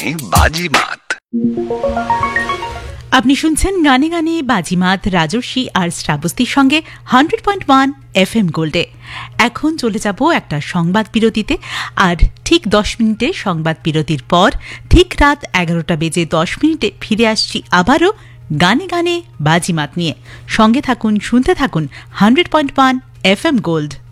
বাজিমাত। আপনি শুনছেন গানে গানে বাজিমাত রাজর্ষি আর শ্রাবস্তীর সঙ্গে 100.1 FM গোল্ডে। এখন চলে যাব একটা সংবাদ বিরতিতে, আর ঠিক 10 মিনিটে সংবাদ বিরতির পর ঠিক রাত 11টা বেজে 10 মিনিটে ফিরে আসছি আবারও গানে গানে বাজিমাত নিয়ে। সঙ্গে থাকুন, শুনতে থাকুন 100.1 FM গোল্ড।